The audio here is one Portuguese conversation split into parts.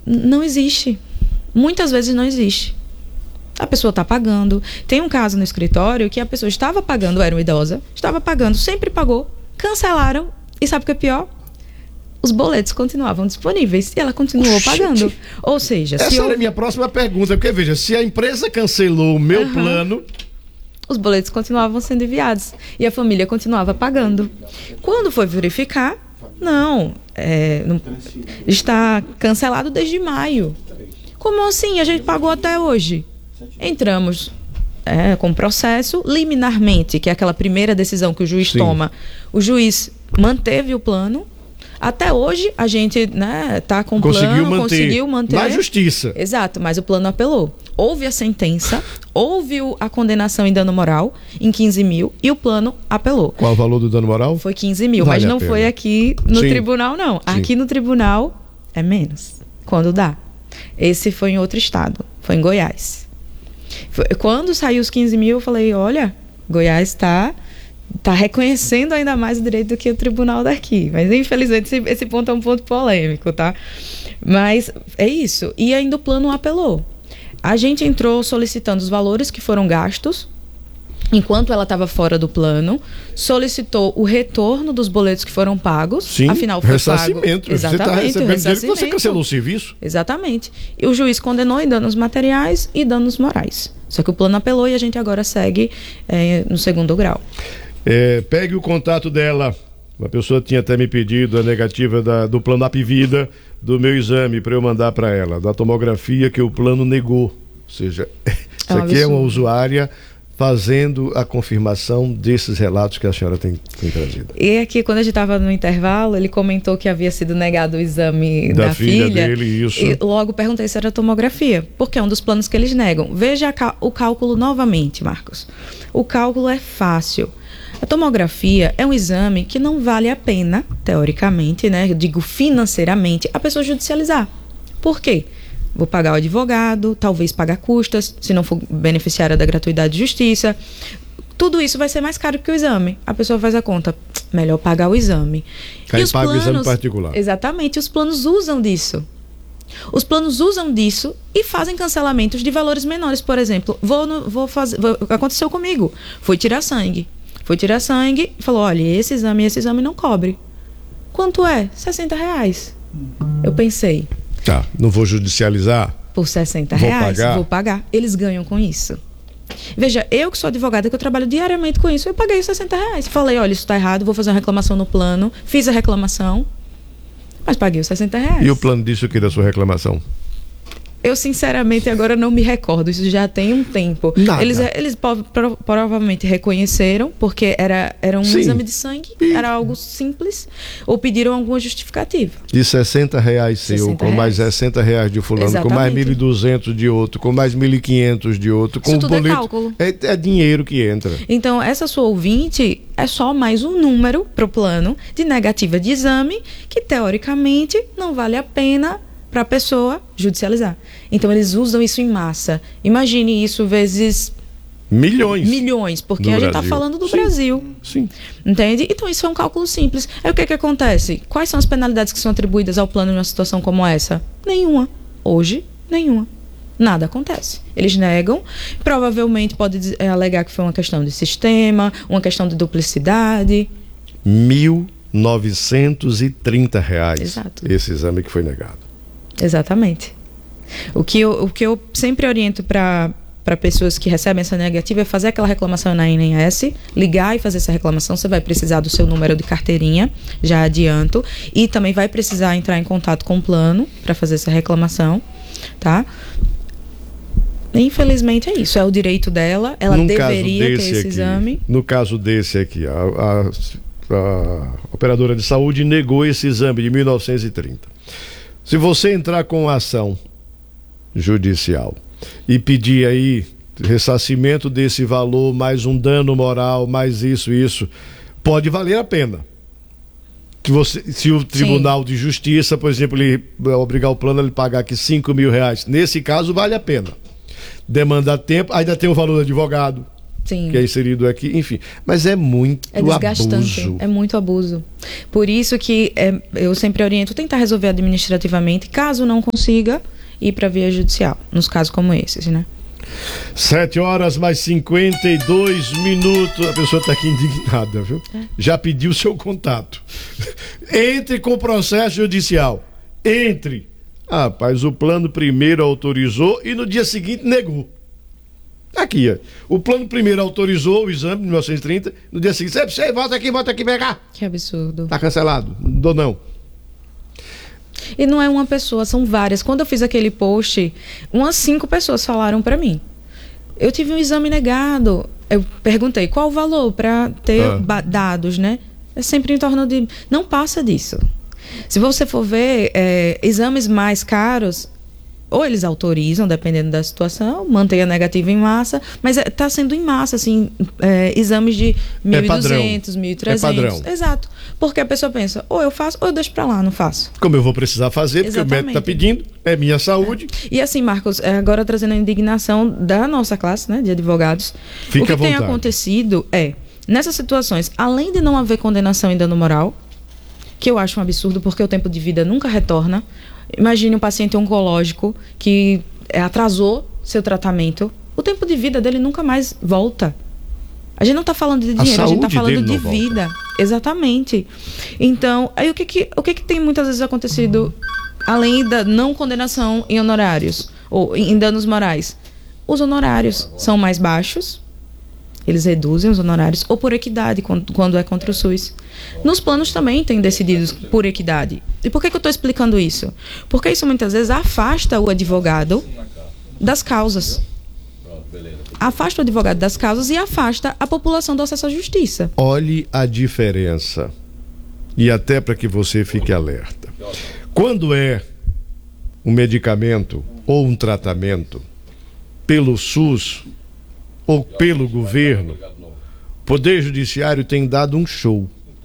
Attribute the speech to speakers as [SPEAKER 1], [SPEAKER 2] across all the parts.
[SPEAKER 1] Não existe. Muitas vezes não existe. A pessoa está pagando. Tem um caso no escritório que a pessoa estava pagando, era uma idosa, estava pagando, sempre pagou, cancelaram, e sabe o que é pior? Os boletos continuavam disponíveis e ela continuou pagando. Ou seja...
[SPEAKER 2] Essa era a minha próxima pergunta, porque veja, se a empresa cancelou o meu plano...
[SPEAKER 1] Os boletos continuavam sendo enviados e a família continuava pagando. Quando foi verificar, não está cancelado desde maio. Como assim? A gente pagou até hoje. Entramos com processo liminarmente, que é aquela primeira decisão que o juiz toma. O juiz manteve o plano. Até hoje a gente tá com o plano, conseguiu manter.
[SPEAKER 2] Na justiça.
[SPEAKER 1] Exato, mas o plano apelou. Houve a sentença, houve a condenação em dano moral em 15 mil e o plano apelou.
[SPEAKER 2] Qual o valor do dano moral?
[SPEAKER 1] Foi 15 mil, mas não foi aqui no tribunal, não. Sim. Aqui no tribunal é menos, quando dá. Esse foi em outro estado, foi em Goiás. Quando saiu os 15 mil, eu falei, olha, Goiás está reconhecendo ainda mais o direito do que o tribunal daqui. Mas, infelizmente, esse ponto é um ponto polêmico, tá? Mas é isso. E ainda o plano apelou. A gente entrou solicitando os valores que foram gastos, enquanto ela estava fora do plano, solicitou o retorno dos boletos que foram pagos.
[SPEAKER 2] Sim,
[SPEAKER 1] afinal foi
[SPEAKER 2] ressarcimento.
[SPEAKER 1] Pago. Exatamente,
[SPEAKER 2] você está recebendo dinheiro que você cancelou o serviço.
[SPEAKER 1] Exatamente. E o juiz condenou em danos materiais e danos morais. Só que o plano apelou e a gente agora segue no segundo grau.
[SPEAKER 2] Pegue o contato dela. Uma pessoa tinha até me pedido a negativa do plano Apvida do meu exame para eu mandar para ela, da tomografia que o plano negou. Ou seja, isso aqui é uma usuária fazendo a confirmação desses relatos que a senhora tem trazido.
[SPEAKER 1] E aqui, quando a gente estava no intervalo, ele comentou que havia sido negado o exame da filha
[SPEAKER 2] dele, isso.
[SPEAKER 1] E logo perguntei se era tomografia, porque é um dos planos que eles negam. Veja o cálculo novamente, Marcos. O cálculo é fácil. A tomografia é um exame que não vale a pena, teoricamente, eu digo financeiramente, a pessoa judicializar. Por quê? Vou pagar o advogado, talvez pagar custas, se não for beneficiária da gratuidade de justiça. Tudo isso vai ser mais caro que o exame. A pessoa faz a conta, melhor pagar o exame.
[SPEAKER 2] Aí paga o exame particular.
[SPEAKER 1] Exatamente, os planos usam disso. Os planos usam disso e fazem cancelamentos de valores menores. Por exemplo, aconteceu comigo, fui tirar sangue e falou, olha, esse exame não cobre. Quanto é? R$60. Eu pensei,
[SPEAKER 2] tá, não vou judicializar?
[SPEAKER 1] Por R$60, vou pagar. Eles ganham com isso. Veja, eu que sou advogada, que eu trabalho diariamente com isso, eu paguei R$60. Falei, olha, isso está errado, vou fazer uma reclamação no plano. Fiz a reclamação, mas paguei os R$60.
[SPEAKER 2] E o plano disse o que da sua reclamação?
[SPEAKER 1] Eu, sinceramente, agora não me recordo. Isso já tem um tempo.
[SPEAKER 2] Nada.
[SPEAKER 1] Eles provavelmente reconheceram, porque era um exame de sangue, era algo simples, ou pediram alguma justificativa.
[SPEAKER 2] De R$60 seu, com mais R$60 de fulano, exatamente, com mais 1.200 de outro, com mais 1.500 de outro. Com
[SPEAKER 1] isso tudo
[SPEAKER 2] boleto,
[SPEAKER 1] é cálculo.
[SPEAKER 2] É dinheiro que entra.
[SPEAKER 1] Então, essa sua ouvinte é só mais um número para o plano de negativa de exame, que teoricamente não vale a pena para a pessoa judicializar. Então, eles usam isso em massa. Imagine isso vezes... Milhões, porque a gente está falando do Brasil.
[SPEAKER 2] Sim.
[SPEAKER 1] Entende? Então, isso é um cálculo simples. Aí, o que acontece? Quais são as penalidades que são atribuídas ao plano numa situação como essa? Nenhuma. Hoje, nenhuma. Nada acontece. Eles negam. Provavelmente pode alegar que foi uma questão de sistema, uma questão de duplicidade.
[SPEAKER 2] R$1.930.
[SPEAKER 1] Exato.
[SPEAKER 2] Esse exame que foi negado.
[SPEAKER 1] Exatamente. O que eu sempre oriento para pessoas que recebem essa negativa é fazer aquela reclamação na INSS, ligar e fazer essa reclamação. Você vai precisar do seu número de carteirinha, já adianto, e também vai precisar entrar em contato com o plano para fazer essa reclamação, tá? Infelizmente é isso, é o direito dela, ela deveria ter esse exame.
[SPEAKER 2] No caso desse aqui, a operadora de saúde negou esse exame de 1930. Se você entrar com ação judicial e pedir aí ressarcimento desse valor, mais um dano moral, mais isso, pode valer a pena. Se o Tribunal de Justiça, por exemplo, ele obrigar o plano a ele pagar aqui R$5.000, nesse caso vale a pena. Demanda tempo, ainda tem o valor do advogado.
[SPEAKER 1] Sim.
[SPEAKER 2] que é inserido aqui, enfim. Mas é muito
[SPEAKER 1] desgastante,
[SPEAKER 2] abuso.
[SPEAKER 1] É muito abuso. Por isso que eu sempre oriento tentar resolver administrativamente, caso não consiga, ir para a via judicial, nos casos como esses, né?
[SPEAKER 2] 7h52. A pessoa está aqui indignada, viu? Já pediu seu contato. Entre com o processo judicial. Entre. Rapaz, o plano primeiro autorizou e no dia seguinte negou. Aqui, ó. O plano primeiro autorizou o exame de 1930, no dia seguinte, você volta aqui, vem cá.
[SPEAKER 1] Que absurdo.
[SPEAKER 2] Tá cancelado. Não dou não.
[SPEAKER 1] E não é uma pessoa, são várias. Quando eu fiz aquele post, umas 5 pessoas falaram para mim. Eu tive um exame negado. Eu perguntei qual o valor para ter dados, né? É sempre em torno de... Não passa disso. Se você for ver exames mais caros, ou eles autorizam, dependendo da situação, mantém a negativa em massa, mas está sendo em massa, assim, exames de 1.200, 1.300.
[SPEAKER 2] É padrão.
[SPEAKER 1] Exato. Porque a pessoa pensa, ou eu faço, ou eu deixo para lá, não faço.
[SPEAKER 2] Como eu vou precisar fazer, porque o médico está pedindo, é minha saúde.
[SPEAKER 1] E assim, Marcos, agora trazendo a indignação da nossa classe, né, de advogados,
[SPEAKER 2] Fica
[SPEAKER 1] o que
[SPEAKER 2] à vontade.
[SPEAKER 1] tem acontecido nessas situações, além de não haver condenação em dano moral, que eu acho um absurdo, porque o tempo de vida nunca retorna. Imagine um paciente oncológico que atrasou seu tratamento. O tempo de vida dele nunca mais volta. A gente não está falando de dinheiro, a gente está falando de vida. Exatamente. Então, aí o que tem muitas vezes acontecido, além da não condenação em honorários, ou em danos morais? Os honorários são mais baixos, eles reduzem os honorários, ou por equidade, quando é contra o SUS. Nos planos também tem decididos por equidade. E por que eu estou explicando isso? Porque isso muitas vezes afasta o advogado das causas. Afasta o advogado das causas e afasta a população do acesso à justiça.
[SPEAKER 2] Olhe a diferença. E até para que você fique alerta. Quando é um medicamento ou um tratamento pelo SUS ou pelo governo, o Poder Judiciário tem dado um show.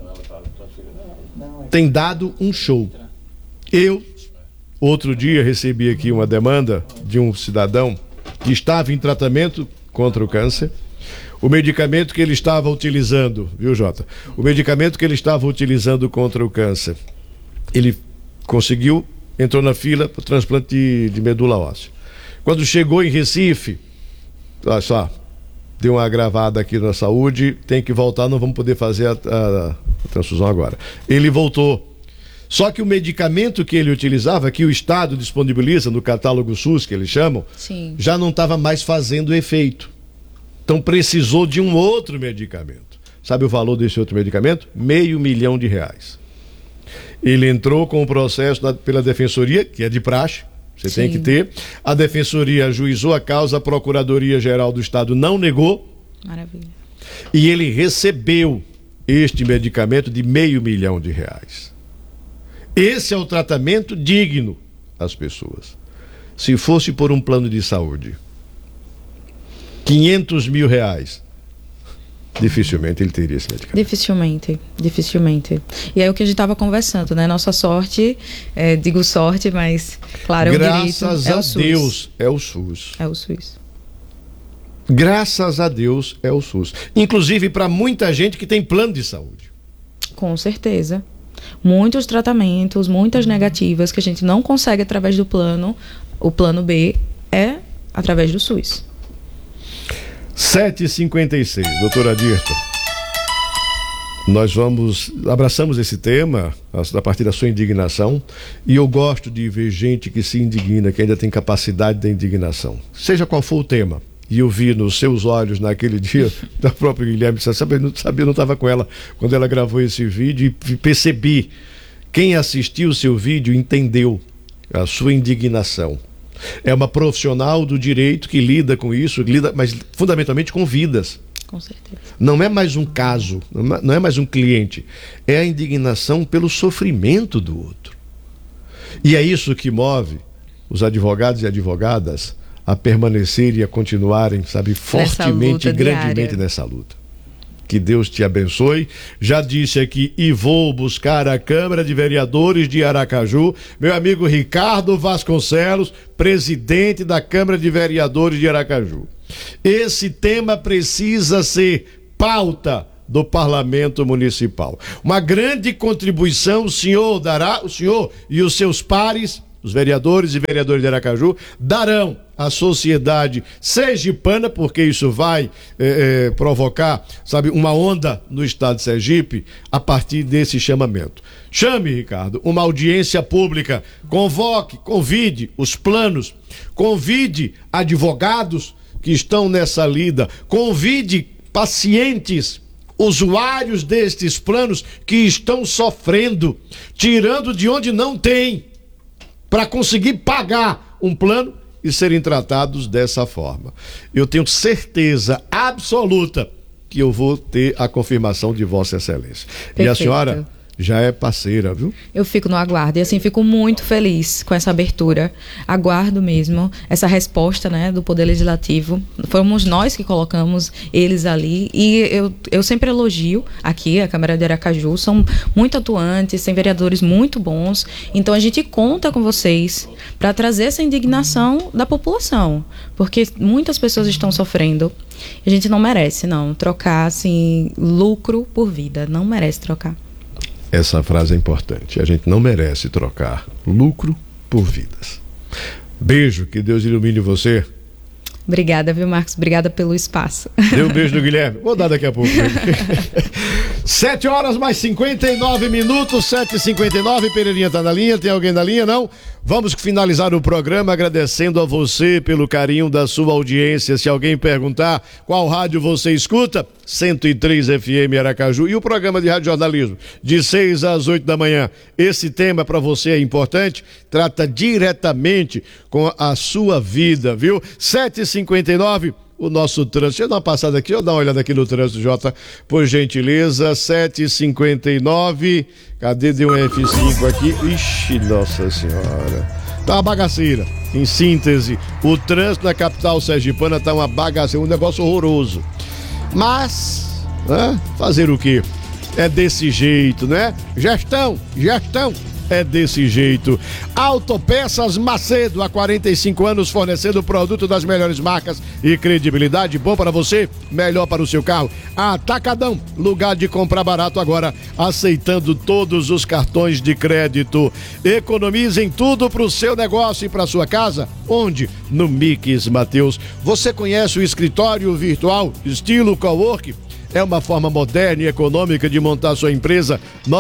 [SPEAKER 2] Tem dado um show. Eu, outro dia, recebi aqui uma demanda de um cidadão que estava em tratamento contra o câncer. O medicamento que ele estava utilizando, viu, Jota? O medicamento que ele estava utilizando contra o câncer, ele conseguiu, entrou na fila para o transplante de medula óssea. Quando chegou em Recife, olha só, deu uma agravada aqui na saúde, tem que voltar, não vamos poder fazer a transfusão agora. Ele voltou. Só que o medicamento que ele utilizava, que o Estado disponibiliza no catálogo SUS, que eles chamam,
[SPEAKER 1] Sim,
[SPEAKER 2] já não estava mais fazendo efeito. Então precisou de um outro medicamento. Sabe o valor desse outro medicamento? R$500 mil. Ele entrou com o processo pela Defensoria, que é de praxe, você tem que ter. A Defensoria ajuizou a causa, a Procuradoria-Geral do Estado não negou.
[SPEAKER 1] Maravilha.
[SPEAKER 2] E ele recebeu este medicamento de R$500 mil. Esse é o tratamento digno às pessoas. Se fosse por um plano de saúde, R$500 mil, dificilmente ele teria esse medicamento.
[SPEAKER 1] Dificilmente. E é o que a gente estava conversando, né? Nossa sorte, digo sorte, mas claro,
[SPEAKER 2] Graças
[SPEAKER 1] é
[SPEAKER 2] a
[SPEAKER 1] o SUS.
[SPEAKER 2] Deus, é o SUS.
[SPEAKER 1] É o SUS.
[SPEAKER 2] Graças a Deus, é o SUS. Inclusive para muita gente que tem plano de saúde.
[SPEAKER 1] Com certeza. Muitos tratamentos, muitas negativas que a gente não consegue através do plano, o plano B é através do SUS.
[SPEAKER 2] 7h56, doutora Dirta. Nós abraçamos esse tema a partir da sua indignação, e eu gosto de ver gente que se indigna, que ainda tem capacidade da indignação, seja qual for o tema. E eu vi nos seus olhos naquele dia, da própria Guilherme, eu não estava com ela quando ela gravou esse vídeo, e percebi, quem assistiu o seu vídeo entendeu a sua indignação. É uma profissional do direito que lida com isso, mas fundamentalmente com vidas.
[SPEAKER 1] Com certeza.
[SPEAKER 2] Não é mais um caso, não é mais um cliente, é a indignação pelo sofrimento do outro. E é isso que move os advogados e advogadas a permanecerem e a continuarem, sabe, fortemente e grandemente nessa luta. Que Deus te abençoe. Já disse aqui, e vou buscar a Câmara de Vereadores de Aracaju, meu amigo Ricardo Vasconcelos, presidente da Câmara de Vereadores de Aracaju. Esse tema precisa ser pauta do Parlamento Municipal. Uma grande contribuição o senhor e os seus pares, os vereadores e vereadores de Aracaju, darão à sociedade sergipana, porque isso vai provocar, uma onda no estado de Sergipe a partir desse chamamento. Chame, Ricardo, uma audiência pública, convide os planos, convide advogados que estão nessa lida, convide pacientes, usuários destes planos que estão sofrendo, tirando de onde não tem, para conseguir pagar um plano e serem tratados dessa forma. Eu tenho certeza absoluta que eu vou ter a confirmação de Vossa Excelência. Perfeito. E a senhora já é parceira, viu?
[SPEAKER 1] Eu fico no aguardo e assim fico muito feliz com essa abertura. Aguardo mesmo essa resposta, né, do Poder Legislativo. Fomos nós que colocamos eles ali e eu sempre elogio aqui a Câmara de Aracaju, são muito atuantes, tem vereadores muito bons, então a gente conta com vocês para trazer essa indignação da população, porque muitas pessoas estão sofrendo. A gente não merece, não, trocar assim lucro por vida, não merece trocar.
[SPEAKER 2] Essa frase é importante. A gente não merece trocar lucro por vidas. Beijo, que Deus ilumine você.
[SPEAKER 1] Obrigada, viu, Marcos? Obrigada pelo espaço.
[SPEAKER 2] Dê um beijo no Guilherme. Vou dar daqui a pouco. 7h mais 59 minutos, 7h59. Pereirinha tá na linha, tem alguém na linha? Não? Vamos finalizar o programa agradecendo a você pelo carinho da sua audiência. Se alguém perguntar qual rádio você escuta, 103 FM Aracaju. E o programa de rádio jornalismo, de 6 às 8 da manhã. Esse tema para você é importante, trata diretamente com a sua vida, viu? 7h59. O nosso trânsito. Deixa eu dar uma passada aqui, dar uma olhada aqui no trânsito, Jota, por gentileza. 7h59. Cadê? Deu um F5 aqui. Ixi, nossa senhora. Tá uma bagaceira. Em síntese, o trânsito na capital sergipana tá uma bagaceira, um negócio horroroso. Mas, fazer o quê? É desse jeito, né? Gestão. É desse jeito. Autopeças Macedo, há 45 anos fornecendo produto das melhores marcas e credibilidade. Bom para você, melhor para o seu carro. Atacadão, lugar de comprar barato agora, aceitando todos os cartões de crédito. Economizem tudo para o seu negócio e para sua casa. Onde? No Mix Mateus. Você conhece o escritório virtual estilo cowork? É uma forma moderna e econômica de montar sua empresa.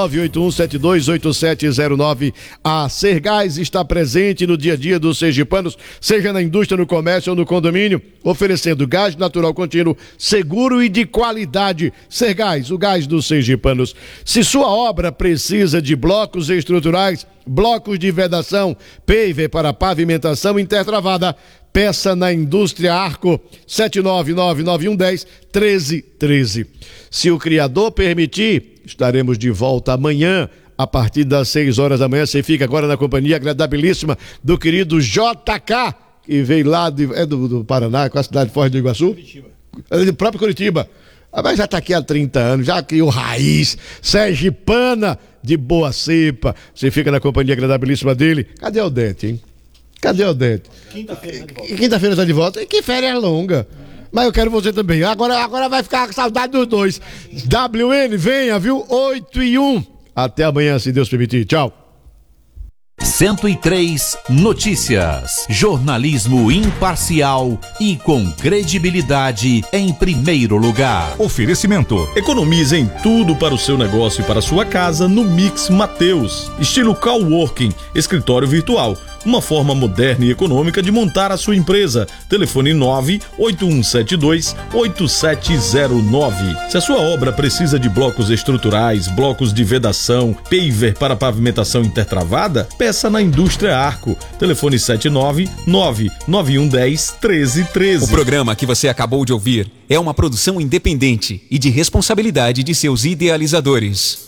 [SPEAKER 2] 981728709. A Sergás está presente no dia a dia dos sergipanos, seja na indústria, no comércio ou no condomínio, oferecendo gás natural contínuo, seguro e de qualidade. Sergás, o gás dos sergipanos. Se sua obra precisa de blocos estruturais, blocos de vedação, paver para pavimentação intertravada, peça na Indústria Arco, 7999110-1313. Se o Criador permitir, estaremos de volta amanhã, a partir das 6 horas da manhã. Você fica agora na companhia agradabilíssima do querido JK, que veio lá do Paraná, com a cidade de Foz do Iguaçu? Curitiba. É do próprio Curitiba. Mas já está aqui há 30 anos, já criou raiz, sergipana de boa cepa. Você fica na companhia agradabilíssima dele. Cadê o Dente, hein? Cadê o Dente? Quinta-feira está de volta. E que férias longa. Mas eu quero você também. Agora vai ficar com saudade dos dois. WN, venha, viu? 8h01. Até amanhã, se Deus permitir. Tchau.
[SPEAKER 3] 103 Notícias. Jornalismo imparcial e com credibilidade em primeiro lugar.
[SPEAKER 4] Oferecimento. Economize em tudo para o seu negócio e para a sua casa no Mix Mateus. Estilo coworking, escritório virtual. Uma forma moderna e econômica de montar a sua empresa. Telefone 98172-8709. Se a sua obra precisa de blocos estruturais, blocos de vedação, paver para pavimentação intertravada, peça na Indústria Arco. Telefone 7999110-1313.
[SPEAKER 3] O programa que você acabou de ouvir é uma produção independente e de responsabilidade de seus idealizadores.